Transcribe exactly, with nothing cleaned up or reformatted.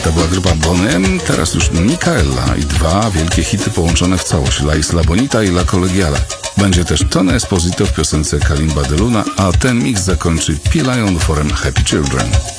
To była grupa Bonem, teraz już Micaela i dwa wielkie hity połączone w całość, La Isla Bonita i La Colegiala. Będzie też Tony Esposito w piosence Kalimba de Luna, a ten mix zakończy P. Lion utworem Happy Children.